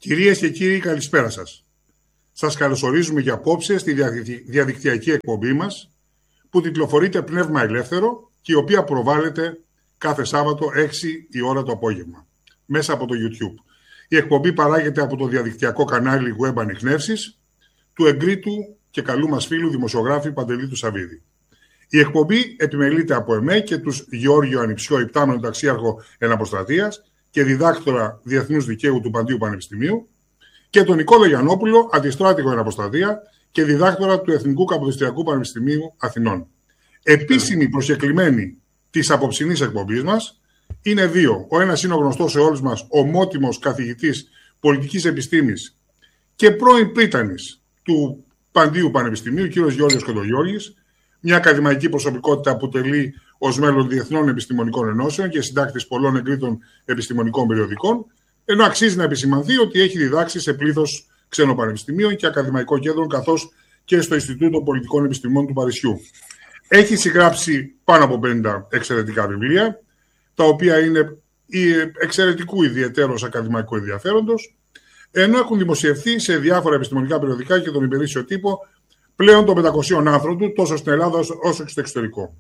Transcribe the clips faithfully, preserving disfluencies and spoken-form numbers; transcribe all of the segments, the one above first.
Κυρίες και κύριοι, καλησπέρα σας. Σας καλωσορίζουμε για απόψε στη διαδικτυακή εκπομπή μας, που τιτλοφορείται Πνεύμα Ελεύθερο και η οποία προβάλλεται κάθε Σάββατο έξι η ώρα το απόγευμα, μέσα από το YouTube. Η εκπομπή παράγεται από το διαδικτυακό κανάλι Web Ανιχνεύσεις του εγκρίτου και καλού μας φίλου δημοσιογράφη Παντελή του Σαββίδη. Η εκπομπή επιμελείται από εμέ και τους Γεώργιο Ανιψιό, υπτάμενο ταξίαρχο εναποστρατείας και διδάκτορα Διεθνούς Δικαίου του Παντίου Πανεπιστημίου, και τον Νικόλα Γιαννόπουλο, αντιστράτηγο εναποστρατεία και διδάκτορα του Εθνικού Καποδιστριακού Πανεπιστημίου Αθηνών. Επίσημοι προσκεκλημένοι της απόψινής εκπομπής μας είναι δύο. Ο ένας είναι ο γνωστός σε όλους μας, ομότιμος καθηγητής πολιτικής επιστήμης και πρώην πρίτανης του Παντίου Πανεπιστημίου, κ. Γιώργος Κοντογιώργης, μια ακαδημαϊκή προσωπικότητα που τελεί ως μέλος διεθνών επιστημονικών ενώσεων και συντάκτης πολλών εγκρίτων επιστημονικών περιοδικών, ενώ αξίζει να επισημανθεί ότι έχει διδάξει σε πλήθος ξένων πανεπιστημίων και ακαδημαϊκών κέντρων, καθώς και στο Ινστιτούτο Πολιτικών Επιστημών του Παρισιού. Έχει συγγράψει πάνω από πενήντα εξαιρετικά βιβλία, τα οποία είναι εξαιρετικού ιδιαιτέρως ακαδημαϊκού ενδιαφέροντος, ενώ έχουν δημοσιευθεί σε διάφορα επιστημονικά περιοδικά και τον υπερίσσιο τύπο πλέον των πεντακοσίων άνθρωπων του, τόσο στην Ελλάδα όσο και στο εξωτερικό.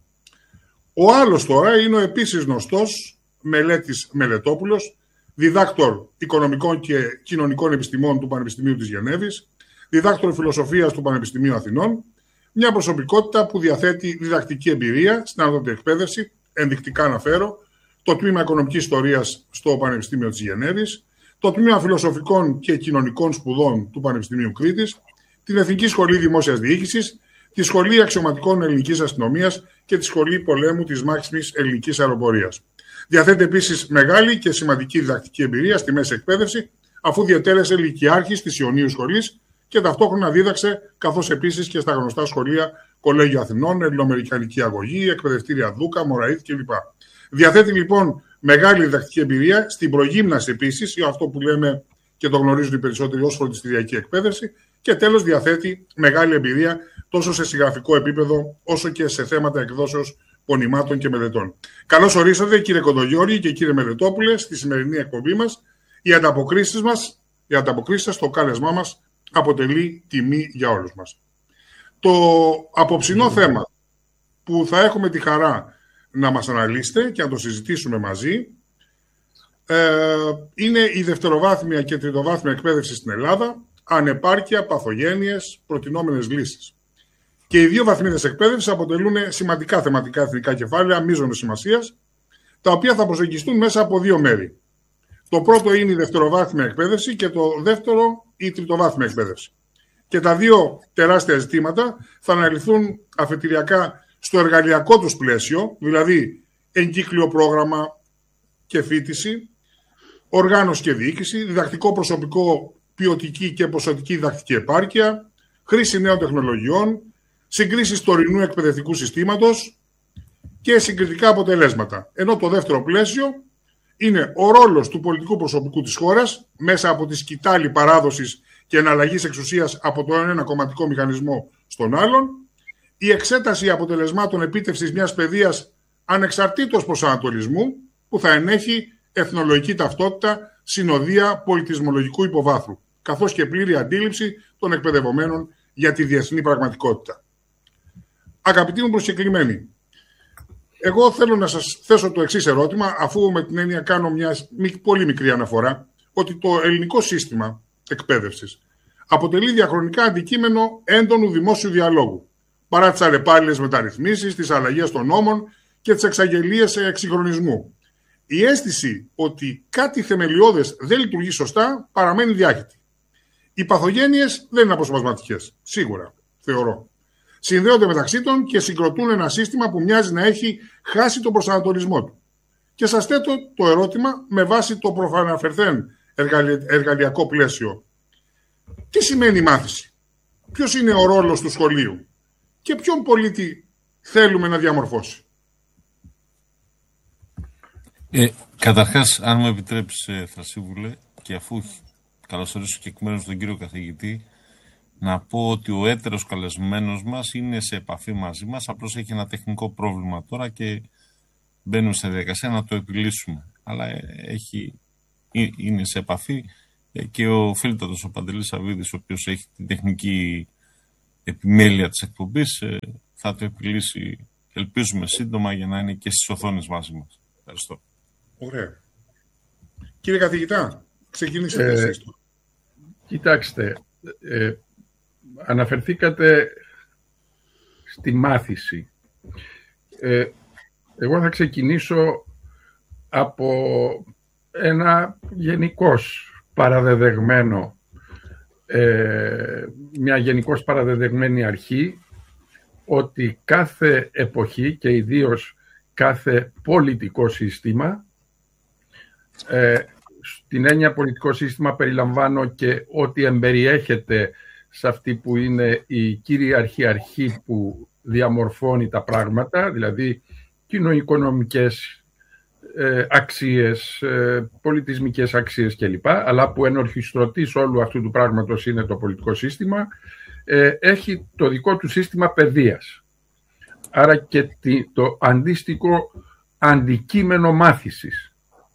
Ο άλλος τώρα είναι ο επίσης γνωστός Μελέτης Μελετόπουλος, διδάκτορ οικονομικών και κοινωνικών επιστημών του Πανεπιστημίου της Γενέβης, διδάκτορ φιλοσοφίας του Πανεπιστημίου Αθηνών, μια προσωπικότητα που διαθέτει διδακτική εμπειρία στην ανώτατη εκπαίδευση, ενδεικτικά αναφέρω, το τμήμα Οικονομικής Ιστορίας στο Πανεπιστήμιο της Γενέβης, το τμήμα Φιλοσοφικών και Κοινωνικών Σπουδών του Πανεπιστημίου Κρήτης, την Εθνική Σχολή Δημόσιας Διοίκησης, τη Σχολή Αξιωματικών Ελληνικής Αστυνομίας και τη Σχολή Πολέμου της Μάξιμης Ελληνικής Αεροπορίας. Διαθέτει επίσης μεγάλη και σημαντική διδακτική εμπειρία στη μέση εκπαίδευση, αφού διατέλεσε λυκειάρχης της Ιωνίου Σχολής και ταυτόχρονα δίδαξε, καθώς επίσης και στα γνωστά σχολεία Κολέγιο Αθηνών, Ελληνοαμερικανική Αγωγή, Εκπαιδευτήρια Δούκα, Μωραΐθ κλπ. Διαθέτει λοιπόν μεγάλη διδακτική εμπειρία στην προγύμναση επίσης, ή αυτό που λέμε και το γνωρίζουν οι περισσότεροι ως φροντιστηριακή εκπαίδευση, και τέλος διαθέτει μεγάλη εμπειρία τόσο σε συγγραφικό επίπεδο όσο και σε θέματα εκδόσεως πονημάτων και μελετών. Καλώς ορίσατε κύριε Κοντογιώργη και κύριε Μελετόπουλε στη σημερινή εκπομπή μας. Οι ανταποκρίσεις μας, οι ανταποκρίσεις σας στο κάλεσμά μας αποτελεί τιμή για όλους μας. Το απόψινό mm. θέμα που θα έχουμε τη χαρά να μας αναλύσετε και να το συζητήσουμε μαζί ε, είναι η δευτεροβάθμια και τριτοβάθμια εκπαίδευση στην Ελλάδα, ανεπάρκεια, παθογένειες, προτινόμενες λύσεις. Και οι δύο βαθμίδες εκπαίδευσης αποτελούν σημαντικά θεματικά εθνικά κεφάλαια μείζωνος σημασίας, τα οποία θα προσεγγιστούν μέσα από δύο μέρη. Το πρώτο είναι η δευτεροβάθμια εκπαίδευση και το δεύτερο η τριτοβάθμια εκπαίδευση. Και τα δύο τεράστια ζητήματα θα αναλυθούν αφετηριακά στο εργαλειακό τους πλαίσιο, δηλαδή εγκύκλιο πρόγραμμα και φοιτηση, οργάνωση και διοίκηση, διδακτικό προσωπικό, ποιοτική και ποσοτική διδακτική επάρκεια, χρήση νέων τεχνολογιών, συγκρίσεις τωρινού εκπαιδευτικού συστήματος και συγκριτικά αποτελέσματα. Ενώ το δεύτερο πλαίσιο είναι ο ρόλος του πολιτικού προσωπικού της χώρας μέσα από τη σκητάλη παράδοσης και εναλλαγής εξουσίας από τον ένα κομματικό μηχανισμό στον άλλον, η εξέταση αποτελεσμάτων επίτευξης μιας παιδείας ανεξαρτήτως προσανατολισμού που θα ενέχει εθνολογική ταυτότητα, συνοδεία πολιτισμολογικού υποβάθρου, καθώς και πλήρη αντίληψη των εκπαιδευομένων για τη διεθνή πραγματικότητα. Αγαπητοί μου προσκεκλημένοι, εγώ θέλω να σας θέσω το εξής ερώτημα, αφού με την έννοια κάνω μια πολύ μικρή αναφορά, ότι το ελληνικό σύστημα εκπαίδευσης αποτελεί διαχρονικά αντικείμενο έντονου δημόσιου διαλόγου, παρά τις αλλεπάλληλες μεταρρυθμίσεις, τις αλλαγές των νόμων και τις εξαγγελίες εξυγχρονισμού. Η αίσθηση ότι κάτι θεμελιώδες δεν λειτουργεί σωστά παραμένει διάχυτη. Οι παθογένειες δεν είναι αποσπασματικές, σίγουρα, θεωρώ. Συνδέονται μεταξύ των και συγκροτούν ένα σύστημα που μοιάζει να έχει χάσει τον προσανατολισμό του. Και σας θέτω το ερώτημα με βάση το προφαναφερθέν εργαλειακό πλαίσιο. Τι σημαίνει μάθηση? Ποιος είναι ο ρόλος του σχολείου? Και ποιον πολίτη θέλουμε να διαμορφώσει? Ε, καταρχάς, αν μου επιτρέψεις, Θρασίβουλε, και αφού καλωσορίσω και εκ μέρους τον κύριο καθηγητή, να πω ότι ο έτερος καλεσμένος μας είναι σε επαφή μαζί μας, απλώς έχει ένα τεχνικό πρόβλημα τώρα και μπαίνουμε σε διαδικασία να το επιλύσουμε. Αλλά έχει, είναι σε επαφή και ο φίλτατος ο Παντελής Σαββίδης, ο οποίος έχει την τεχνική επιμέλεια της εκπομπής, θα το επιλύσει, ελπίζουμε σύντομα, για να είναι και στις οθόνες μαζί μας. Ευχαριστώ. Ωραία. Κύριε καθηγητά, ξεκινήσετε ε, εσείς. Κοιτάξτε, ε, αναφερθήκατε στη μάθηση. Ε, εγώ θα ξεκινήσω από ένα γενικώς παραδεδεγμένο, ε, μια γενικώς παραδεδεγμένη αρχή, ότι κάθε εποχή και ιδίως κάθε πολιτικό σύστημα, ε, στην έννοια πολιτικό σύστημα περιλαμβάνω και ό,τι εμπεριέχεται σε αυτή που είναι η κυριαρχή αρχή που διαμορφώνει τα πράγματα, δηλαδή κοινωνικονομικές ε, αξίες, ε, πολιτισμικές αξίες κλπ. Αλλά που ενορχιστρωτής όλου αυτού του πράγματος είναι το πολιτικό σύστημα, ε, έχει το δικό του σύστημα παιδείας. Άρα και το αντίστοιχο αντικείμενο μάθησης.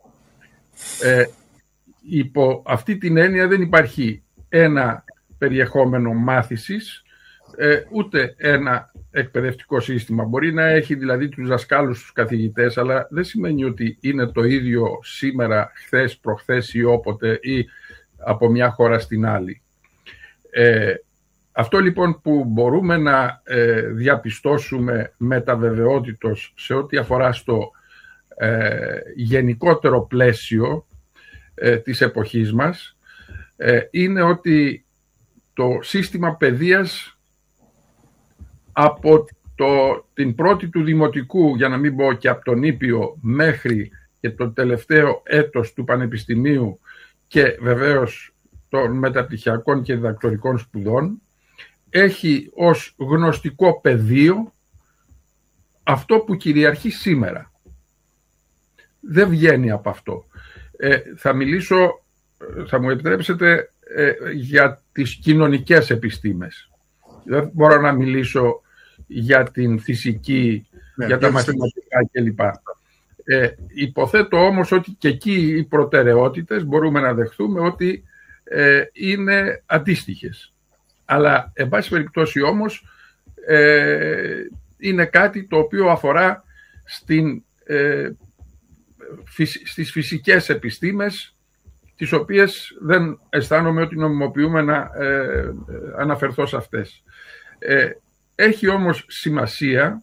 Ε, υπό αυτή την έννοια δεν υπάρχει ένα περιεχόμενο μάθησης, ε, ούτε ένα εκπαιδευτικό σύστημα. Μπορεί να έχει δηλαδή τους δασκάλους, τους καθηγητές, αλλά δεν σημαίνει ότι είναι το ίδιο σήμερα, χθες, προχθές ή όποτε ή από μια χώρα στην άλλη. Ε, αυτό λοιπόν που μπορούμε να ε, διαπιστώσουμε με τα βεβαιότητος σε ό,τι αφορά στο ε, γενικότερο πλαίσιο ε, της εποχής μας, ε, είναι ότι το σύστημα παιδείας από το, την πρώτη του δημοτικού, για να μην πω και από τον Ήπιο, μέχρι και το τελευταίο έτος του πανεπιστημίου και βεβαίως των μεταπτυχιακών και διδακτορικών σπουδών, έχει ως γνωστικό πεδίο αυτό που κυριαρχεί σήμερα. Δεν βγαίνει από αυτό. Ε, θα μιλήσω, θα μου επιτρέψετε, ε, για τις κοινωνικές επιστήμες. Δεν μπορώ να μιλήσω για την φυσική, ναι, για τα μαθηματικά κλπ. Ε, υποθέτω όμως ότι και εκεί οι προτεραιότητες μπορούμε να δεχθούμε ότι ε, είναι αντίστοιχες. Αλλά, εν πάση περιπτώσει όμως, ε, είναι κάτι το οποίο αφορά στην, ε, φυσ, στις φυσικές επιστήμες, τις οποίες δεν αισθάνομαι ότι νομιμοποιούμε να ε, αναφερθώ σε αυτές. Ε, έχει όμως σημασία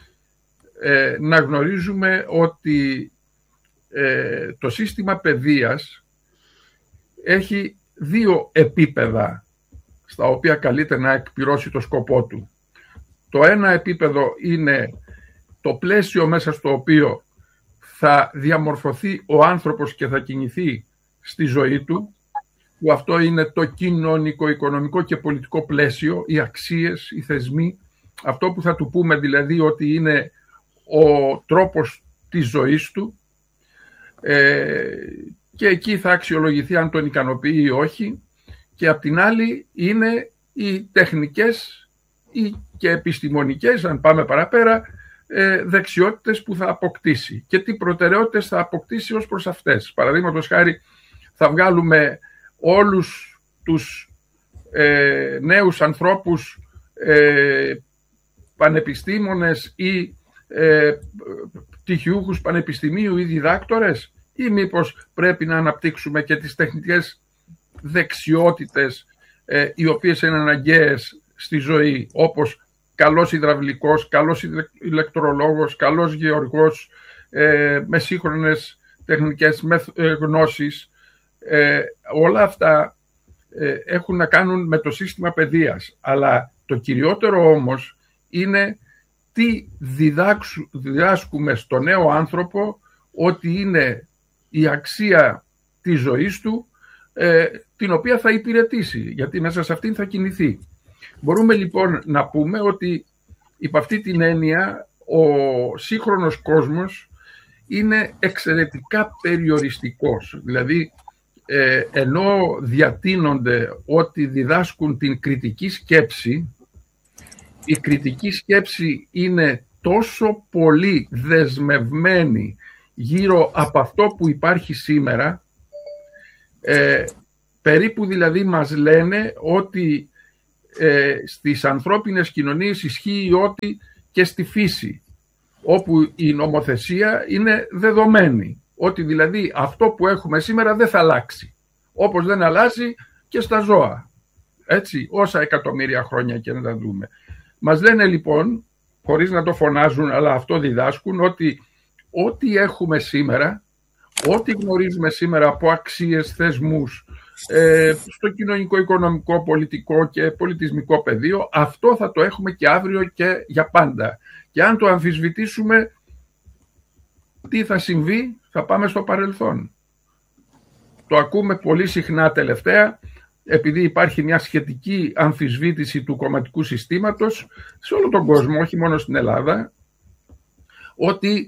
ε, να γνωρίζουμε ότι ε, το σύστημα παιδείας έχει δύο επίπεδα στα οποία καλείται να εκπληρώσει το σκοπό του. Το ένα επίπεδο είναι το πλαίσιο μέσα στο οποίο θα διαμορφωθεί ο άνθρωπος και θα κινηθεί στη ζωή του, που αυτό είναι το κοινωνικό, οικονομικό και πολιτικό πλαίσιο, οι αξίες, οι θεσμοί, αυτό που θα του πούμε δηλαδή ότι είναι ο τρόπος της ζωής του, ε, και εκεί θα αξιολογηθεί αν τον ικανοποιεί ή όχι. Και απ' την άλλη είναι οι τεχνικές ή και επιστημονικές, αν πάμε παραπέρα, δεξιότητες που θα αποκτήσει και τι προτεραιότητες θα αποκτήσει ως προς αυτές. Παραδείγματος χάρη, θα βγάλουμε όλους τους ε, νέους ανθρώπους ε, πανεπιστήμονες ή ε, πτυχιούχους πανεπιστημίου ή διδάκτορες, ή μήπως πρέπει να αναπτύξουμε και τις τεχνικές δεξιότητες ε, οι οποίες είναι αναγκαίες στη ζωή, όπως καλός υδραυλικός, καλός ηλεκτρολόγος, καλός γεωργός, ε, με σύγχρονες τεχνικές γνώσεις. Ε, όλα αυτά ε, έχουν να κάνουν με το σύστημα παιδείας. Αλλά το κυριότερο όμως είναι τι διδάξου, διδάσκουμε στο νέο άνθρωπο ότι είναι η αξία της ζωής του, ε, την οποία θα υπηρετήσει, γιατί μέσα σε αυτήν θα κινηθεί. Μπορούμε λοιπόν να πούμε ότι υπ' αυτή την έννοια ο σύγχρονος κόσμος είναι εξαιρετικά περιοριστικός. Δηλαδή, ε, ενώ διατείνονται ότι διδάσκουν την κριτική σκέψη, η κριτική σκέψη είναι τόσο πολύ δεσμευμένη γύρω από αυτό που υπάρχει σήμερα, ε, περίπου δηλαδή μας λένε ότι ε, στις ανθρώπινες κοινωνίες ισχύει ότι και στη φύση, όπου η νομοθεσία είναι δεδομένη. Ότι δηλαδή αυτό που έχουμε σήμερα δεν θα αλλάξει. Όπως δεν αλλάζει και στα ζώα. Έτσι, όσα εκατομμύρια χρόνια και να τα δούμε. Μας λένε λοιπόν, χωρίς να το φωνάζουν, αλλά αυτό διδάσκουν, ότι ό,τι έχουμε σήμερα, ό,τι γνωρίζουμε σήμερα από αξίες, θεσμούς, ε, στο κοινωνικό, οικονομικό, πολιτικό και πολιτισμικό πεδίο, αυτό θα το έχουμε και αύριο και για πάντα. Και αν το αμφισβητήσουμε, τι θα συμβεί, θα πάμε στο παρελθόν. Το ακούμε πολύ συχνά τελευταία, επειδή υπάρχει μια σχετική αμφισβήτηση του κομματικού συστήματος σε όλο τον κόσμο, όχι μόνο στην Ελλάδα, ότι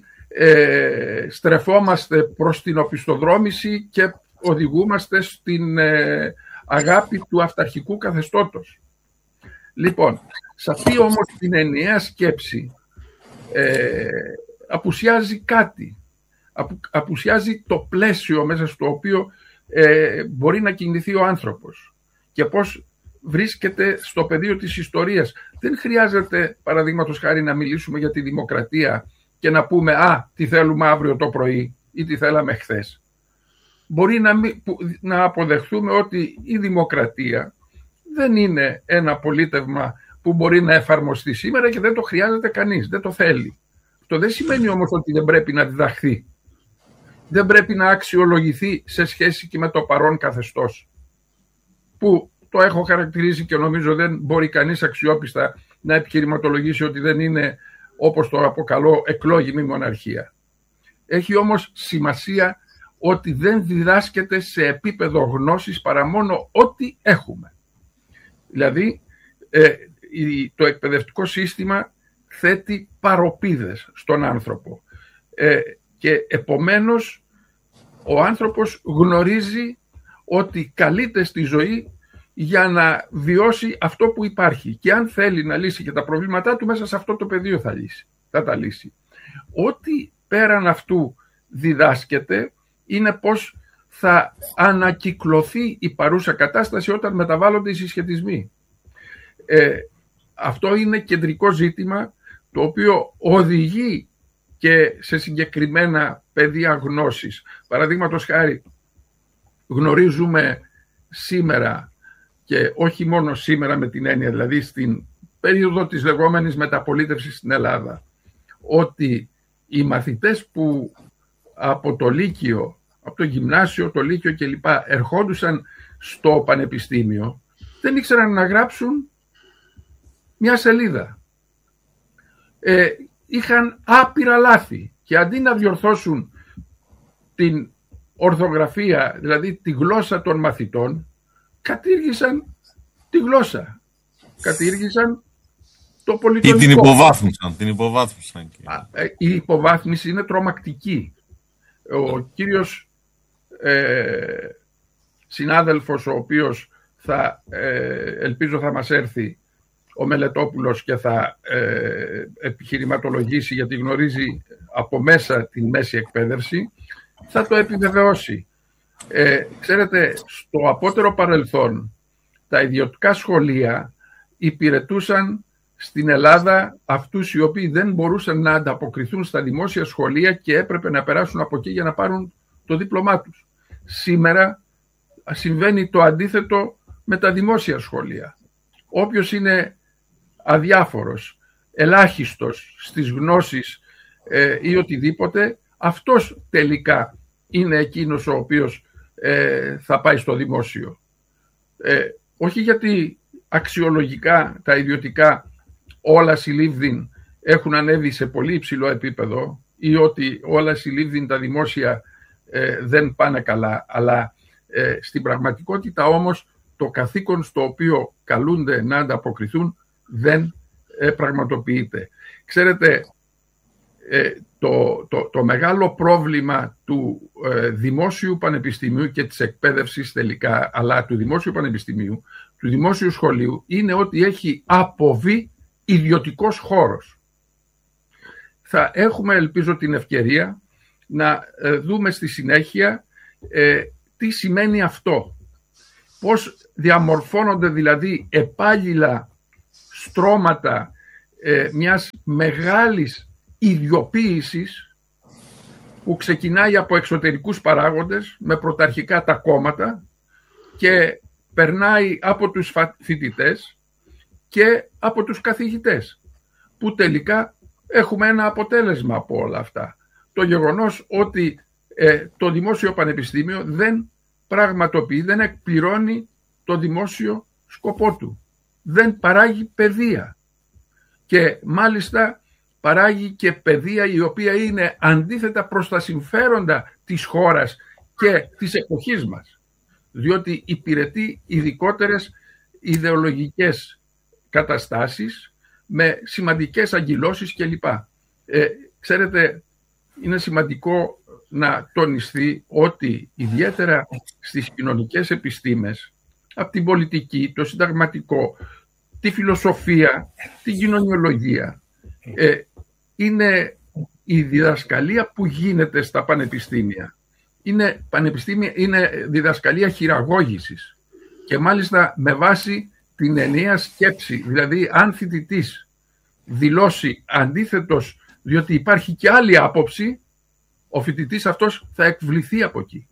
ε, στρεφόμαστε προς την οπισθοδρόμηση και οδηγούμαστε στην ε, αγάπη του αυταρχικού καθεστώτος. Λοιπόν, σε αυτή όμως την ενιαία σκέψη ε, απουσιάζει κάτι. Απου, απουσιάζει το πλαίσιο μέσα στο οποίο ε, μπορεί να κινηθεί ο άνθρωπος και πώς βρίσκεται στο πεδίο της ιστορίας. Δεν χρειάζεται, παραδείγματος χάρη, να μιλήσουμε για τη δημοκρατία και να πούμε «Α, τι θέλουμε αύριο το πρωί» ή «Τι θέλαμε χθες». Μπορεί να, μη, να αποδεχθούμε ότι η δημοκρατία δεν είναι ένα πολίτευμα που μπορεί να εφαρμοστεί σήμερα και δεν το χρειάζεται κανείς, δεν το θέλει. Αυτό δεν σημαίνει όμως ότι δεν πρέπει να διδαχθεί. Δεν πρέπει να αξιολογηθεί σε σχέση και με το παρόν καθεστώς, που το έχω χαρακτηρίσει και νομίζω δεν μπορεί κανείς αξιόπιστα να επιχειρηματολογήσει ότι δεν είναι, όπως το αποκαλώ, εκλόγιμη μοναρχία. Έχει όμως σημασία ότι δεν διδάσκεται σε επίπεδο γνώσης παρά μόνο ό,τι έχουμε. Δηλαδή, ε, το εκπαιδευτικό σύστημα θέτει παροπίδες στον άνθρωπο ε, και επομένως ο άνθρωπος γνωρίζει ότι καλείται στη ζωή για να βιώσει αυτό που υπάρχει και αν θέλει να λύσει και τα προβλήματά του, μέσα σε αυτό το πεδίο θα, λύσει, θα τα λύσει. Ό,τι πέραν αυτού διδάσκεται είναι πώς θα ανακυκλωθεί η παρούσα κατάσταση όταν μεταβάλλονται οι συσχετισμοί. Ε, αυτό είναι κεντρικό ζήτημα το οποίο οδηγεί και σε συγκεκριμένα πεδία γνώσης. Παραδείγματος χάρη, γνωρίζουμε σήμερα και όχι μόνο σήμερα με την έννοια, δηλαδή στην περίοδο της λεγόμενης μεταπολίτευσης στην Ελλάδα, ότι οι μαθητές που από το Λύκειο, από το Γυμνάσιο, το Λύκειο κλπ. Ερχόντουσαν στο Πανεπιστήμιο, δεν ήξεραν να γράψουν μια σελίδα. Ε, είχαν άπειρα λάθη και αντί να διορθώσουν την ορθογραφία, δηλαδή τη γλώσσα των μαθητών, κατήργησαν τη γλώσσα. Κατήργησαν το πολιτισμικό. Ή την υποβάθμισαν. Την υποβάθμισαν και... Η υποβάθμιση είναι τρομακτική. Ο κύριος ε, συνάδελφος, ο οποίος θα, ε, ελπίζω θα μας έρθει, ο Μελετόπουλος, και θα ε, επιχειρηματολογήσει, γιατί γνωρίζει από μέσα την μέση εκπαίδευση, θα το επιβεβαιώσει. Ε, ξέρετε, στο απότερο παρελθόν τα ιδιωτικά σχολεία υπηρετούσαν στην Ελλάδα αυτούς οι οποίοι δεν μπορούσαν να ανταποκριθούν στα δημόσια σχολεία και έπρεπε να περάσουν από εκεί για να πάρουν το δίπλωμά τους. Σήμερα συμβαίνει το αντίθετο με τα δημόσια σχολεία. Όποιος είναι αδιάφορος, ελάχιστος στις γνώσεις ε, ή οτιδήποτε, αυτός τελικά είναι εκείνος ο οποίος ε, θα πάει στο δημόσιο. Ε, όχι γιατί αξιολογικά τα ιδιωτικά όλα συλλήβδιν έχουν ανέβει σε πολύ υψηλό επίπεδο ή ότι όλα συλλήβδιν τα δημόσια ε, δεν πάνε καλά, αλλά ε, στην πραγματικότητα όμως το καθήκον στο οποίο καλούνται να ανταποκριθούν δεν ε, πραγματοποιείται. Ξέρετε, ε, το, το, το μεγάλο πρόβλημα του ε, δημόσιου πανεπιστημίου και της εκπαίδευσης τελικά, αλλά του δημόσιου πανεπιστημίου, του δημόσιου σχολείου, είναι ότι έχει αποβεί ιδιωτικός χώρος. Θα έχουμε, ελπίζω, την ευκαιρία να ε, δούμε στη συνέχεια ε, τι σημαίνει αυτό. πώς διαμορφώνονται δηλαδή επάλληλα στρώματα ε, μιας μεγάλης ιδιοποίησης που ξεκινάει από εξωτερικούς παράγοντες με πρωταρχικά τα κόμματα και περνάει από τους φοιτητές και από τους καθηγητές, που τελικά έχουμε ένα αποτέλεσμα από όλα αυτά. Το γεγονός ότι ε, το δημόσιο πανεπιστήμιο δεν πραγματοποιεί, δεν εκπληρώνει το δημόσιο σκοπό του. Δεν παράγει παιδεία. Και μάλιστα παράγει και παιδεία η οποία είναι αντίθετα προς τα συμφέροντα της χώρας και της εποχής μας. Διότι υπηρετεί ειδικότερες ιδεολογικές καταστάσεις με σημαντικές αγκυλώσεις κλπ. Ε, ξέρετε, είναι σημαντικό να τονιστεί ότι ιδιαίτερα στις κοινωνικές επιστήμες, από την πολιτική, το συνταγματικό, τη φιλοσοφία, την κοινωνιολογία, ε, είναι η διδασκαλία που γίνεται στα πανεπιστήμια. Είναι, πανεπιστήμια, είναι διδασκαλία χειραγώγησης και μάλιστα με βάση την ενιαία σκέψη. Δηλαδή, αν φοιτητής δηλώσει αντίθετος, διότι υπάρχει και άλλη άποψη, ο φοιτητής αυτός θα εκβληθεί από εκεί.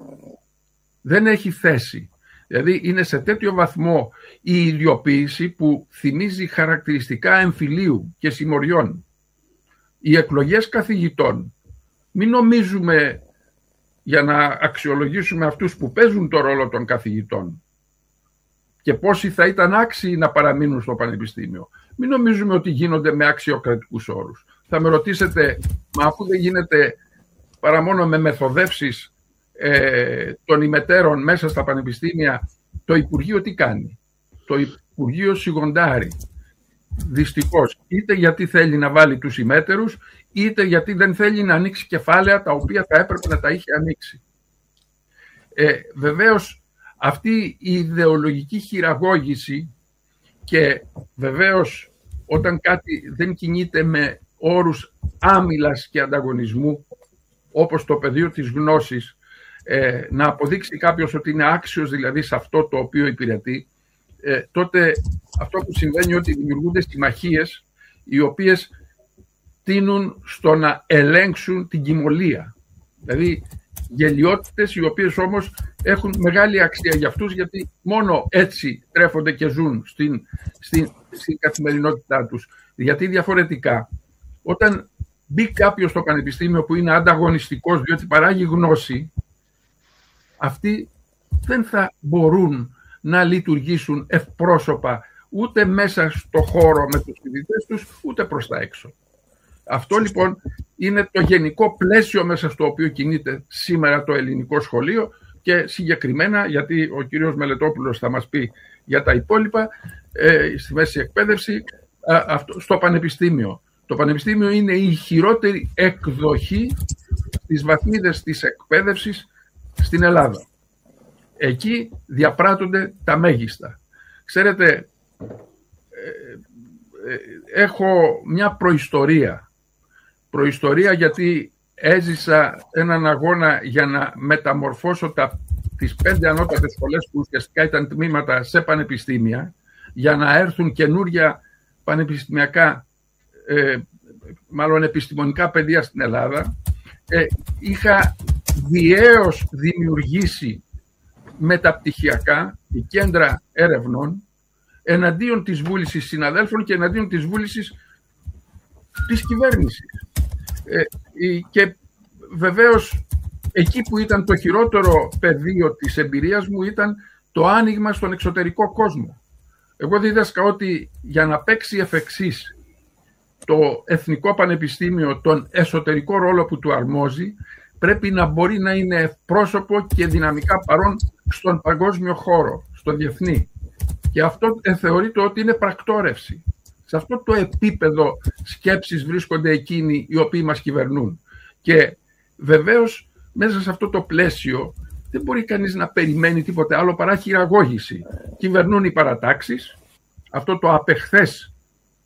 Δεν έχει θέση. Δηλαδή, είναι σε τέτοιο βαθμό η ιδιοποίηση που θυμίζει χαρακτηριστικά εμφυλίου και συμμοριών. Οι εκλογές καθηγητών, μην νομίζουμε για να αξιολογήσουμε αυτούς που παίζουν το ρόλο των καθηγητών και πόσοι θα ήταν άξιοι να παραμείνουν στο πανεπιστήμιο. Μην νομίζουμε ότι γίνονται με αξιοκρατικούς όρους. Θα με ρωτήσετε, μα αφού δεν γίνεται παρά μόνο με μεθοδεύσεις ε, των ημετέρων μέσα στα πανεπιστήμια, το Υπουργείο τι κάνει? Το Υπουργείο σιγοντάρει. Δυστυχώς, είτε γιατί θέλει να βάλει τους ημέτερους, είτε γιατί δεν θέλει να ανοίξει κεφάλαια τα οποία θα έπρεπε να τα είχε ανοίξει. Ε, βεβαίως, αυτή η ιδεολογική χειραγώγηση και βεβαίως όταν κάτι δεν κινείται με όρους άμυλας και ανταγωνισμού, όπως το πεδίο της γνώσης, ε, να αποδείξει κάποιος ότι είναι άξιος δηλαδή σε αυτό το οποίο υπηρετεί, ε, τότε αυτό που συμβαίνει είναι ότι δημιουργούνται συμμαχίες οι οποίες τείνουν στο να ελέγξουν την κοιμωλία. Δηλαδή γελιότητες οι οποίες όμως έχουν μεγάλη αξία για αυτούς, γιατί μόνο έτσι τρέφονται και ζουν στην, στην, στην καθημερινότητά τους. Γιατί διαφορετικά, όταν μπει κάποιος στο πανεπιστήμιο που είναι ανταγωνιστικός διότι παράγει γνώση, αυτοί δεν θα μπορούν να λειτουργήσουν ευπρόσωπα ούτε μέσα στο χώρο με τους φοιτητές τους, ούτε προς τα έξω. Αυτό λοιπόν είναι το γενικό πλαίσιο μέσα στο οποίο κινείται σήμερα το ελληνικό σχολείο και συγκεκριμένα, γιατί ο κύριος Μελετόπουλος θα μας πει για τα υπόλοιπα, ε, στη μέση εκπαίδευση, α, αυτό, στο πανεπιστήμιο. Το πανεπιστήμιο είναι η χειρότερη εκδοχή της βαθμίδες της εκπαίδευσης στην Ελλάδα. Εκεί διαπράττονται τα μέγιστα. Ξέρετε, ε, ε, έχω μια προϊστορία. Προϊστορία γιατί έζησα έναν αγώνα για να μεταμορφώσω τα, τις πέντε ανώτατες σχολές που ουσιαστικά ήταν τμήματα σε πανεπιστήμια, για να έρθουν καινούρια πανεπιστημιακά, ε, μάλλον επιστημονικά παιδεία στην Ελλάδα. Ε, είχα διαίως δημιουργήσει μεταπτυχιακά κέντρα έρευνων εναντίον της βούλησης συναδέλφων και εναντίον της βούλησης της κυβέρνησης. Ε, και βεβαίως εκεί που ήταν το χειρότερο πεδίο της εμπειρίας μου ήταν το άνοιγμα στον εξωτερικό κόσμο. Εγώ δίδασκα ότι για να παίξει εφ' εξής το Εθνικό Πανεπιστήμιο τον εσωτερικό ρόλο που του αρμόζει, πρέπει να μπορεί να είναι πρόσωπο και δυναμικά παρόν στον παγκόσμιο χώρο, στο διεθνή. Και αυτό θεωρείται ότι είναι πρακτόρευση. Σε αυτό το επίπεδο σκέψης βρίσκονται εκείνοι οι οποίοι μας κυβερνούν. Και βεβαίως μέσα σε αυτό το πλαίσιο δεν μπορεί κανείς να περιμένει τίποτε άλλο παρά χειραγώγηση. Κυβερνούν οι παρατάξεις, αυτό το απεχθές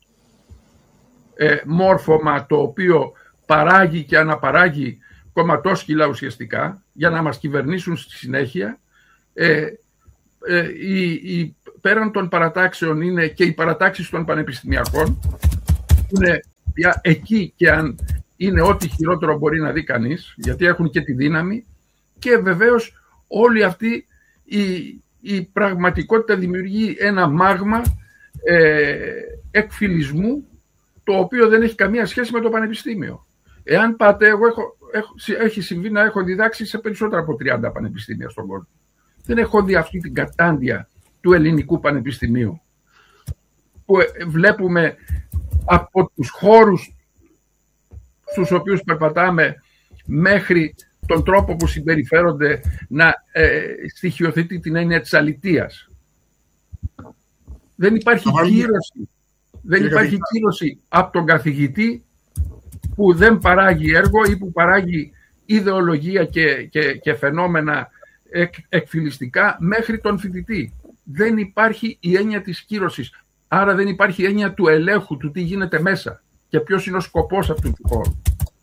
ε, μόρφωμα το οποίο παράγει και αναπαράγει κομματόσκυλα ουσιαστικά για να μας κυβερνήσουν στη συνέχεια. Ε, ε, η, η, πέραν των παρατάξεων είναι και οι παρατάξεις των πανεπιστημιακών, είναι εκεί και αν είναι ό,τι χειρότερο μπορεί να δει κανείς, γιατί έχουν και τη δύναμη, και βεβαίως όλη αυτή η, η πραγματικότητα δημιουργεί ένα μάγμα ε, εκφυλισμού, το οποίο δεν έχει καμία σχέση με το πανεπιστήμιο. Εάν πάτε, εγώ έχω, έχω, έχει συμβεί να έχω διδάξει σε περισσότερα από τριάντα πανεπιστήμια στον κόσμο. Δεν έχω δει αυτή την κατάντια του ελληνικού πανεπιστημίου, που βλέπουμε από τους χώρους στους οποίους περπατάμε μέχρι τον τρόπο που συμπεριφέρονται να ε, στοιχειοθετεί την έννοια της αλητείας. Δεν υπάρχει κύρωση. Δεν υπάρχει κύρωση από τον καθηγητή που δεν παράγει έργο ή που παράγει ιδεολογία και, και, και φαινόμενα εκ, εκφυλιστικά μέχρι τον φοιτητή. Δεν υπάρχει η έννοια της κύρωσης. Άρα δεν υπάρχει η έννοια του ελέγχου, του τι γίνεται μέσα και ποιος είναι ο σκοπός αυτού του χώρου.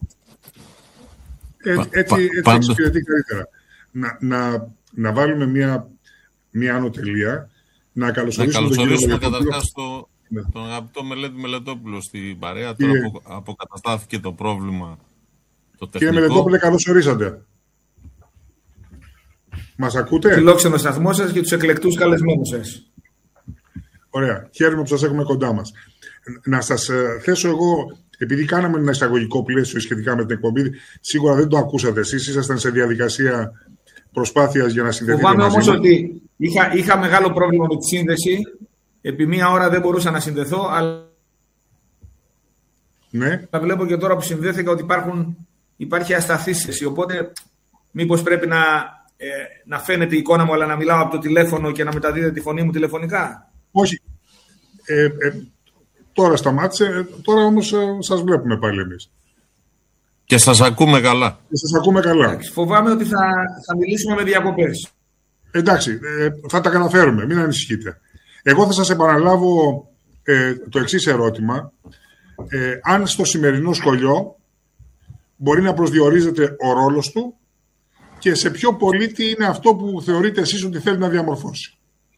Ε, έτσι έτσι εξυπηρετεί καλύτερα. Να, να, να βάλουμε μια, μια άνω τελεία. Να καλωσορίσουμε, να καλωσορίσουμε τον καταρχάς το, ναι. τον αγαπητό Μελέτη Μελετόπουλο στην παρέα. Τώρα που αποκαταστάθηκε το πρόβλημα το τεχνικό. Κύριε Μελετόπουλε, καλώς ορίσατε. Μας ακούτε? Φιλόξενο σταθμό σας και τους εκλεκτούς καλεσμένους σας. Ωραία. Χαίρομαι που σας έχουμε κοντά μας. Να σας θέσω εγώ, επειδή κάναμε ένα εισαγωγικό πλαίσιο σχετικά με την εκπομπή, σίγουρα δεν το ακούσατε εσείς, ήσασταν σε διαδικασία προσπάθειας για να συνδεθείτε μαζί. Φοβάμαι όμως ότι είχα, είχα μεγάλο πρόβλημα με τη σύνδεση. Επί μία ώρα δεν μπορούσα να συνδεθώ, αλλά ναι. θα βλέπω και τώρα που συνδέθηκα ότι υπάρχουν, υπάρχει ασταθή σύνδεση. Οπότε μήπως πρέπει να, ε, να φαίνεται η εικόνα μου, αλλά να μιλάω από το τηλέφωνο και να μεταδίδεται τη φωνή μου τηλεφωνικά. Όχι. Ε, ε, τώρα σταμάτησε, τώρα όμως ε, σας βλέπουμε πάλι εμείς. Και σας ακούμε καλά. Και σας ακούμε καλά. Εντάξει, φοβάμαι ότι θα, θα μιλήσουμε με διακοπές. Εντάξει, ε, θα τα καταφέρουμε, μην ανησυχείτε. Εγώ θα σας επαναλάβω ε, το εξής ερώτημα. Ε, αν στο σημερινό σχολείο μπορεί να προσδιορίζεται ο ρόλος του και σε ποιο πολίτη είναι αυτό που θεωρείτε εσείς ότι θέλει να διαμορφώσει.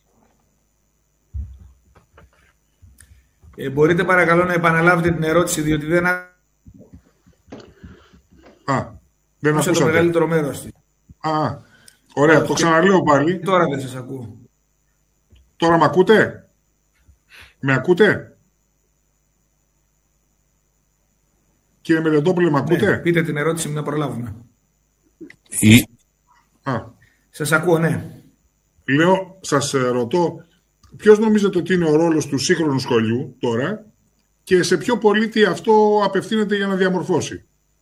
Ε, μπορείτε παρακαλώ να επαναλάβετε την ερώτηση, διότι δεν... Α, δεν ακούσατε το μεγαλύτερο μέρος της. Α, ωραία, το ξαναλέω πάλι. Τώρα δεν σας ακούω. Τώρα με ακούτε? Με ακούτε? Κύριε Μελετόπουλε, με ακούτε? Ναι, πείτε την ερώτηση μου να προλάβουμε. Η... Α. Σας ακούω, ναι. Λέω, σας ρωτώ, ποιος νομίζετε ότι είναι ο ρόλος του σύγχρονου σχολείου τώρα και σε ποιο πολίτη αυτό απευθύνεται για να διαμορφώσει.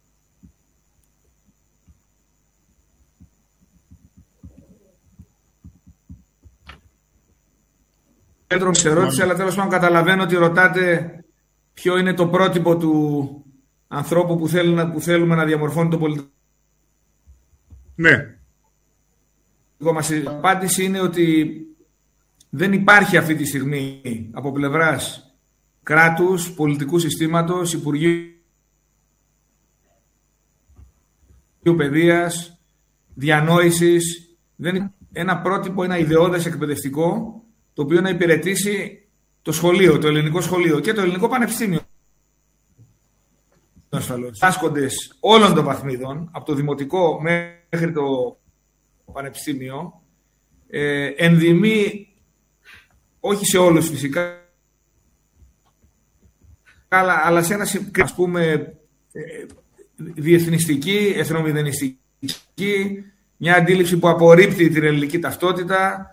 Πέτρο, σε ερώτηση, αλλά τέλος πάντων καταλαβαίνω ότι ρωτάτε ποιο είναι το πρότυπο του ανθρώπου που, θέλει, που θέλουμε να διαμορφώνει το πολιτικό. Ναι. Η απάντηση είναι ότι δεν υπάρχει αυτή τη στιγμή από πλευράς κράτους, πολιτικού συστήματος, Υπουργείου Παιδείας, διανόησης, δεν είναι ένα πρότυπο, ένα ιδεώδες εκπαιδευτικό, το οποίο να υπηρετήσει το σχολείο, το ελληνικό σχολείο και το ελληνικό πανεπιστήμιο. Άσκοντες όλων των βαθμίδων, από το δημοτικό μέχρι το πανεπιστήμιο, ε, ενδυμεί, όχι σε όλους φυσικά, αλλά, αλλά σε ένα, ας πούμε, ε, διεθνιστική, εθνομηδενιστική, μια αντίληψη που απορρίπτει την ελληνική ταυτότητα,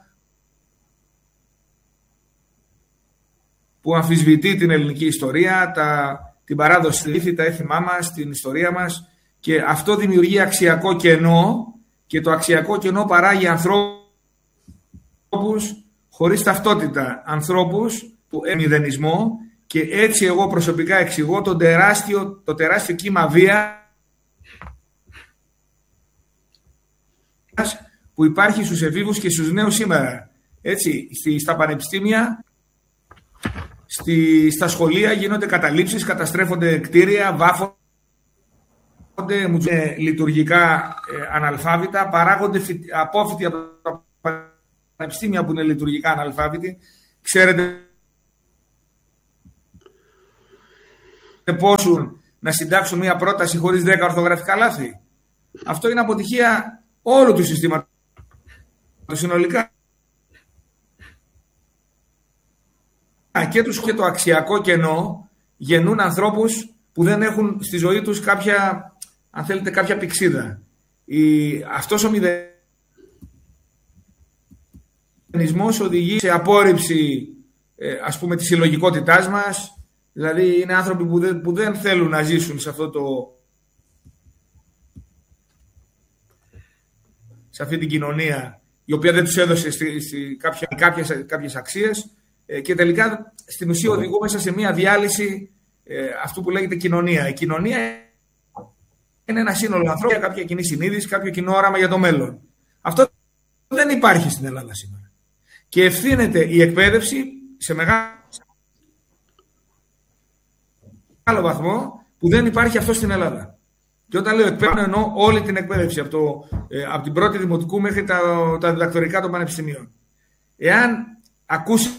που αμφισβητεί την ελληνική ιστορία, τα, την παράδοση, τα έθιμά μας, την ιστορία μας, και αυτό δημιουργεί αξιακό κενό, και το αξιακό κενό παράγει ανθρώπους χωρίς ταυτότητα, ανθρώπους του μηδενισμό, και έτσι εγώ προσωπικά εξηγώ τον τεράστιο, το τεράστιο κύμα βία που υπάρχει στους εφήβους και στους νέους σήμερα. Έτσι, στα πανεπιστήμια, Στη, στα σχολεία γίνονται καταλήψεις, καταστρέφονται κτίρια, βάφονται, λειτουργικά ε, αναλφάβητα, παράγονται απόφοιτοι από τα πανεπιστήμια που είναι λειτουργικά αναλφάβητοι. Ξέρετε πόσου να συντάξουν μια πρόταση χωρίς δέκα ορθογραφικά λάθη. Αυτό είναι αποτυχία όλου του συστήματος συνολικά. Και τους και το αξιακό κενό γεννούν ανθρώπους που δεν έχουν στη ζωή τους κάποια, αν θέλετε, κάποια πηξίδα. Η, αυτός ο μηδενισμός οδηγεί σε απόρριψη ε, ας πούμε της συλλογικότητάς μας. Δηλαδή είναι άνθρωποι που δεν, που δεν θέλουν να ζήσουν σε αυτό το σε αυτή την κοινωνία η οποία δεν τους έδωσε στη, στη, κάποια, κάποιες, κάποιες αξίες ε, και τελικά στην ουσία οδηγούν μέσα σε μια διάλυση ε, αυτού που λέγεται κοινωνία. Η κοινωνία είναι ένα σύνολο ανθρώπων, κάποια κοινή συνείδηση, κάποιο κοινό όραμα για το μέλλον. Αυτό δεν υπάρχει στην Ελλάδα σήμερα. Και ευθύνεται η εκπαίδευση σε μεγάλο βαθμό που δεν υπάρχει αυτό στην Ελλάδα. Και όταν λέω εκπαίδευση, εννοώ όλη την εκπαίδευση, από, το, ε, από την πρώτη δημοτικού μέχρι τα, τα διδακτορικά των πανεπιστημίων. Εάν ακούσετε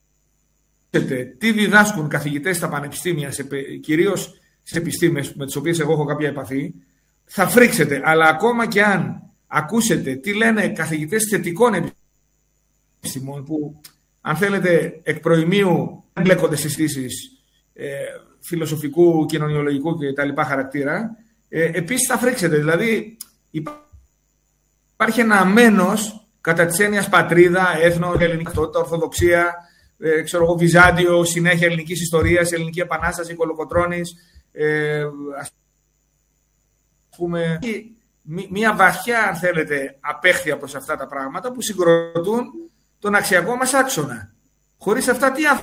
τι διδάσκουν καθηγητές στα πανεπιστήμια, σε, κυρίως σε επιστήμες με τις οποίες εγώ έχω κάποια επαφή, θα φρίξετε. Αλλά ακόμα και αν ακούσετε τι λένε καθηγητές θετικών επιστήμων, που αν θέλετε εκ προημίου δεν μπλέκονται στις συζητήσεις ε, φιλοσοφικού, κοινωνιολογικού και τα λοιπά χαρακτήρα, ε, επίσης θα φρίξετε. Δηλαδή υπάρχει ένα αμένος κατά της έννοιας πατρίδα, έθνο, ελληνική ταυτότητα, ορθοδοξία, ε, ξέρω εγώ, Βυζάντιο, συνέχεια ελληνικής ιστορίας, ελληνική επανάσταση, Κολοκοτρώνης, ε, ας πούμε, μια βαθιά, αν θέλετε, απέχθεια προς αυτά τα πράγματα που συγκροτούν τον αξιακό μας άξονα. Χωρίς αυτά τι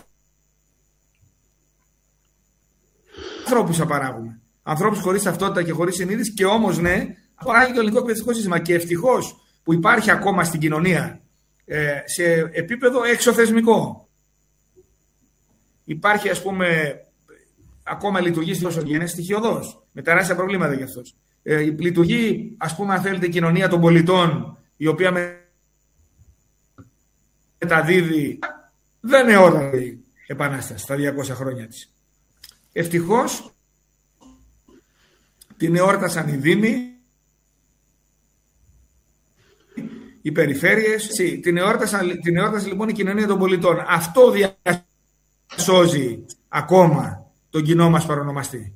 ανθρώπους θα παράγουμε? Ανθρώπους χωρίς ταυτότητα και χωρίς συνείδηση, και όμως ναι, παράγει το ελληνικό εκπαιδευτικό σύστημα. Και ευτυχώς που υπάρχει ακόμα στην κοινωνία ε, σε επίπεδο εξωθεσμικό. Υπάρχει, ας πούμε, ακόμα λειτουργεί στην οσογένεια στοιχειωδώς, με τεράστια προβλήματα γι' αυτός. Ε, λειτουργεί, ας πούμε, αν θέλετε, η κοινωνία των πολιτών, η οποία μεταδίδει, δεν είναι ώρα η επανάσταση στα διακόσια χρόνια της. Ευτυχώς την εόρτασαν οι δήμοι, οι περιφέρειες, την εόρτασαν, την εόρτασε λοιπόν η κοινωνία των πολιτών. Αυτό διασώζει ακόμα τον κοινό μας παρονομαστή.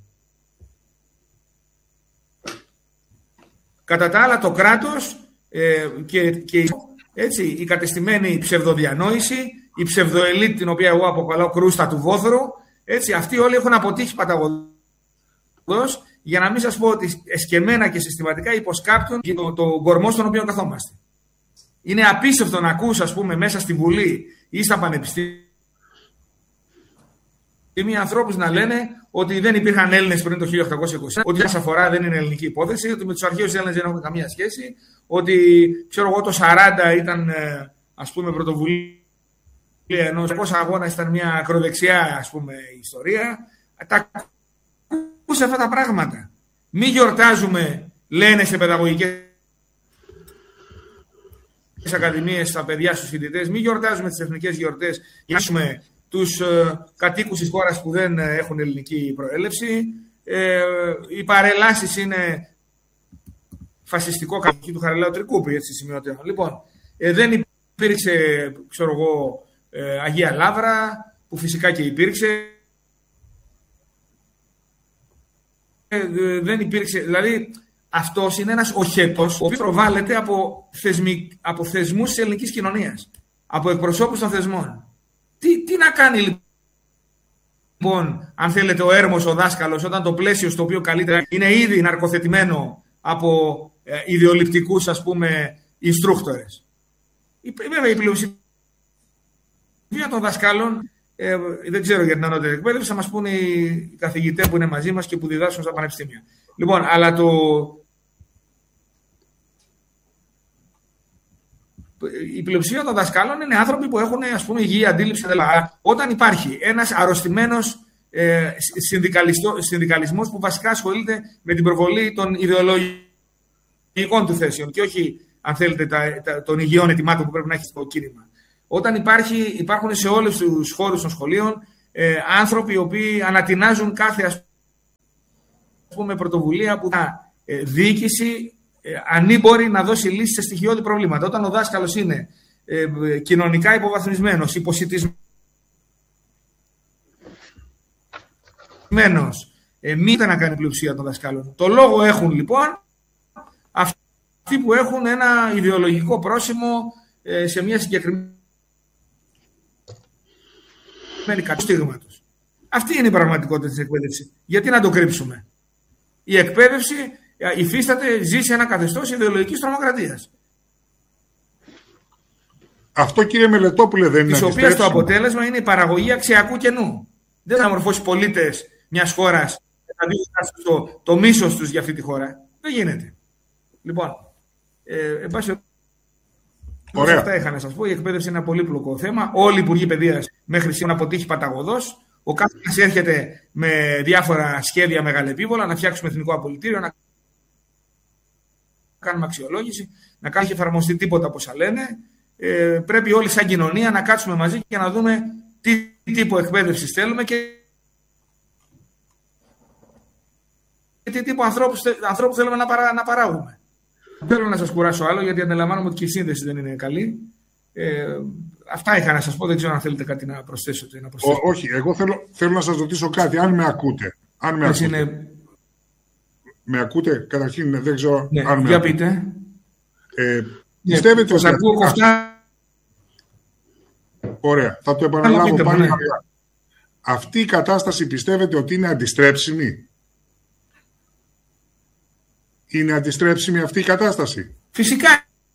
Κατά τα άλλα, το κράτος ε, και, και έτσι, η κατεστημένη ψευδοδιανόηση, η ψευδοελίτ, την οποία εγώ αποκαλώ κρούστα του βόθρου, έτσι, αυτοί όλοι έχουν αποτύχει παταγωδός, για να μην σας πω ότι εσκεμμένα και συστηματικά υποσκάπτουν τον το κορμό στον οποίο καθόμαστε. Είναι απίστευτο να ακούς, ας πούμε, μέσα στη Βουλή ή στα πανεπιστήμια ανθρώπους να λένε ότι δεν υπήρχαν Έλληνες πριν το χίλια οκτακόσια είκοσι, ότι η αφορά δεν είναι ελληνική υπόθεση, ότι με τους αρχαίους Έλληνες δεν έχουν καμία σχέση, ότι ξέρω εγώ το σαράντα ήταν, ας πούμε, πρωτοβουλία ενός πόσα αγώνα, ήταν μια ακροδεξιά, ας πούμε, ιστορία. Τα ακούσε αυτά τα πράγματα. Μη γιορτάζουμε, λένε σε παιδαγωγικές ακαδημίες στα παιδιά, στους φοιτητές, μη γιορτάζουμε τις εθνικές γιορτές για να έχουμε τους ε, κατοίκους της χώρας που δεν έχουν ελληνική προέλευση. Ε, οι παρελάσεις είναι φασιστικό κατοίκη του Χαριλάου Τρικούπη, έτσι σημειωτέων. Λοιπόν, ε, δεν υπήρξε, ξέρω εγώ, ε, Αγία Λαύρα, που φυσικά και υπήρξε. Ε, δεν υπήρξε, δηλαδή αυτός είναι ένας οχέτος ο οποίος προβάλλεται από, θεσμι, από θεσμούς της ελληνικής κοινωνίας, από εκπροσώπους των θεσμών. Τι, τι να κάνει λοιπόν, αν θέλετε, ο έρμος, ο δάσκαλος, όταν το πλαίσιο στο οποίο καλύτερα είναι ήδη ναρκοθετημένο από ε, ιδεολειπτικούς, ας πούμε, instructors. Βέβαια η πλειοψηφία των δασκάλων, ε, δεν ξέρω για την ανώτερη εκπαίδευση, θα μας πούνε οι καθηγητές που είναι μαζί μας και που διδάσκουν στα πανεπιστήμια. Λοιπόν, αλλά το... η πλειοψηφία των δασκάλων είναι άνθρωποι που έχουν, ας πούμε, υγιή αντίληψη. Αλλά όταν υπάρχει ένας αρρωστημένος ε, συνδικαλισμός που βασικά ασχολείται με την προβολή των ιδεολογικών του θέσεων και όχι αν θέλετε, τα, τα, των υγιών ετοιμάτων που πρέπει να έχει το κίνημα. Όταν υπάρχει, υπάρχουν σε όλους τους χώρους των σχολείων ε, άνθρωποι οι οποίοι ανατινάζουν κάθε ας πούμε, πρωτοβουλία που θα ε, διοίκηση ε, ανήμπορη να δώσει λύσεις σε στοιχειώδη προβλήματα. Όταν ο δάσκαλος είναι ε, κοινωνικά υποβαθμισμένος, υποσιτισμένος, ε, μη να κάνει πλειοψηφία των δασκάλων. Το λόγο έχουν λοιπόν αυτοί που έχουν ένα ιδεολογικό πρόσημο ε, σε μια συγκεκριμένη καταστήγματος. Αυτή είναι η πραγματικότητα της εκπαίδευσης. Γιατί να το κρύψουμε? Η εκπαίδευση υφίσταται, ζει σε ένα καθεστώς ιδεολογικής τρομοκρατίας. Αυτό, κύριε Μελετόπουλε, δεν είναι αντιστρέψιμο? Της οποίας το αποτέλεσμα είναι η παραγωγή αξιακού κενού. Δεν θα μορφώσει πολίτες μιας χώρας να δείξουν το, το μίσος τους για αυτή τη χώρα. Δεν γίνεται. Λοιπόν, ε, εν πάση περιπτώσει, αυτά είχα να σας πω. Η εκπαίδευση είναι ένα πολύπλοκο θέμα. Όλοι οι υπουργοί παιδείας μέχρι σήμερα αποτύχει παταγωδός. Ο καθένας έρχεται με διάφορα σχέδια μεγαλεπίβολα, να φτιάξουμε εθνικό απολυτήριο, να κάνουμε αξιολόγηση, να κάνουμε και εφαρμοστεί τίποτα όπως θα λένε. Ε, πρέπει όλοι σαν κοινωνία να κάτσουμε μαζί και να δούμε τι τύπο εκπαίδευσης θέλουμε και τι τύπο ανθρώπους, ανθρώπους θέλουμε να, παρά, να παράγουμε. Δεν θέλω να σας κουράσω άλλο, γιατί αντιλαμβάνομαι ότι και η σύνδεση δεν είναι καλή. Ε, αυτά είχα να σας πω. Δεν ξέρω αν θέλετε κάτι να προσθέσετε. Να προσθέσετε. Ό, όχι, εγώ θέλω, θέλω να σας ρωτήσω κάτι. Αν με ακούτε. Αν με, ακούτε. Είναι... με ακούτε, καταρχήν δεν ξέρω ναι, αν με για ακούτε. πείτε. Ε, πιστεύετε ότι... ακούω κοφτά. Ωραία, θα το επαναλάβω πάλι. Ναι. Αυτή η κατάσταση πιστεύετε ότι είναι αντιστρέψιμη? Είναι αντιστρέψιμη αυτή η κατάσταση? Φυσικά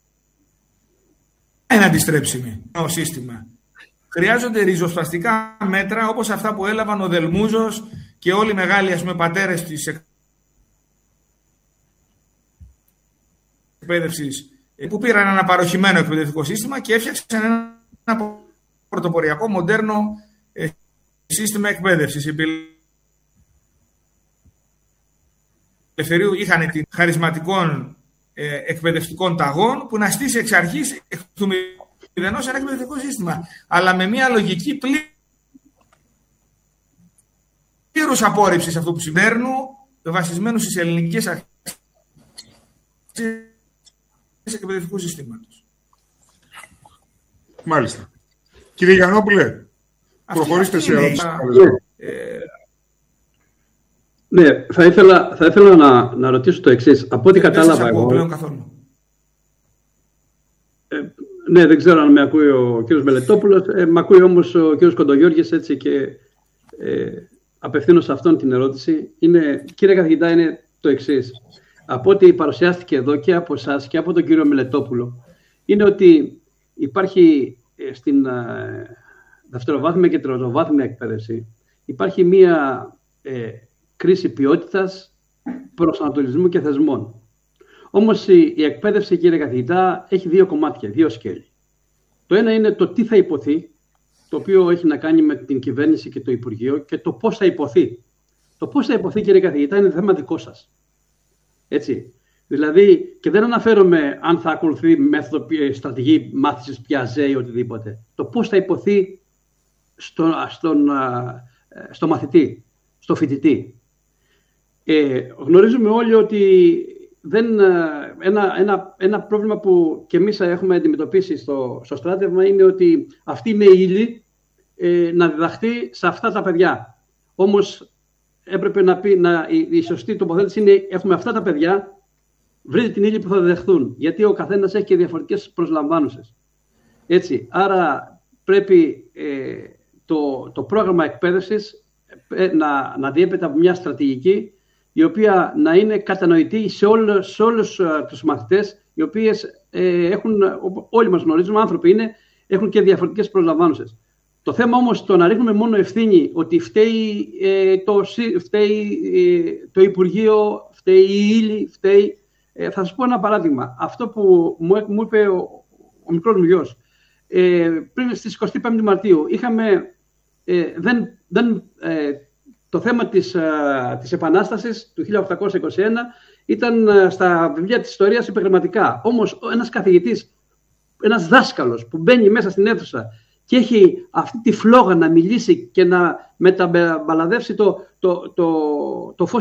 είναι αντιστρέψιμη το σύστημα. Χρειάζονται ριζοσπαστικά μέτρα όπως αυτά που έλαβαν ο Δελμούζος και όλοι οι μεγάλοι ας πούμε, πατέρες της εκπαίδευσης που πήραν ένα παροχημένο εκπαιδευτικό σύστημα και έφτιαξαν ένα πρωτοποριακό μοντέρνο σύστημα εκπαίδευσης. Οι Ελευθερίου είχαν την χαρισματικών ε, εκπαιδευτικών ταγών που να στήσει εξ αρχής εκ του μηδενός ένα εκπαιδευτικό σύστημα. Αλλά με μια λογική πλήρους απόρριψης αυτού που συμβαίνουν, βασισμένου στις ελληνικές αρχές εκπαιδευτικού συστήματος. Μάλιστα. Κύριε Γιαννόπουλε, προχωρήστε σε ερώτηση. Ναι, θα ήθελα, θα ήθελα να, να ρωτήσω το εξής. Από ό,τι κατάλαβα εγώ... Πλέον καθόλου. Ε, ναι, δεν ξέρω αν με ακούει ο κύριος Μελετόπουλος. Ε, με ακούει όμως ο κύριος Κοντογιώργης, έτσι και ε, απευθύνω σε αυτόν την ερώτηση. Είναι, κύριε καθηγητά, είναι το εξής. Από ό,τι παρουσιάστηκε εδώ και από εσάς και από τον κύριο Μελετόπουλο, είναι ότι υπάρχει ε, στην ε, δευτεροβάθμια και τριτοβάθμια εκπαίδευση, υπάρχει μία... Ε, κρίση ποιότητας, προσανατολισμού και θεσμών. Όμως η, η εκπαίδευση, κύριε καθηγητά, έχει δύο κομμάτια, δύο σκέλη. Το ένα είναι το τι θα υποθεί, το οποίο έχει να κάνει με την κυβέρνηση και το Υπουργείο, και το πώς θα υποθεί. Το πώς θα υποθεί, κύριε καθηγητά, είναι θέμα δικό σας. Έτσι. Δηλαδή, και δεν αναφέρομαι αν θα ακολουθεί μέθοδο στρατηγική μάθησης Πιαζέ ή οτιδήποτε. Το πώς θα υποθεί στο, στον, στο μαθητή, στο φοιτητή. Ε, γνωρίζουμε όλοι ότι δεν, ένα, ένα, ένα πρόβλημα που και εμείς έχουμε αντιμετωπίσει στο, στο στράτευμα είναι ότι αυτή είναι η ύλη ε, να διδαχθεί σε αυτά τα παιδιά. Όμως έπρεπε να πει, να, η, η σωστή τοποθέτηση είναι έχουμε αυτά τα παιδιά, βρείτε την ύλη που θα διδαχθούν, γιατί ο καθένας έχει και διαφορετικές προσλαμβάνωσες. Έτσι, άρα πρέπει ε, το, το πρόγραμμα εκπαίδευσης ε, να, να διέπεται από μια στρατηγική η οποία να είναι κατανοητή σε όλους, σε όλους uh, τους μαθητές, οι οποίες ε, έχουν, όλοι μας γνωρίζουμε, άνθρωποι είναι, έχουν και διαφορετικές προσλαμβάνωσες. Το θέμα όμως το να ρίχνουμε μόνο ευθύνη ότι φταίει, ε, το, φταίει ε, το Υπουργείο, φταίει η ύλη, φταίει... Ε, θα σας πω ένα παράδειγμα. Αυτό που μου, μου είπε ο, ο μικρός μου γιος, ε, πριν στις εικοστή πέμπτη Μαρτίου, είχαμε... Ε, δεν, δεν, ε, το θέμα της, της Επανάστασης του χίλια οκτακόσια είκοσι ένα ήταν στα βιβλία της ιστορίας επαγγελματικά. Όμως ένας καθηγητής, ένας δάσκαλος που μπαίνει μέσα στην αίθουσα και έχει αυτή τη φλόγα να μιλήσει και να μεταμπαλαδεύσει το, το, το, το φως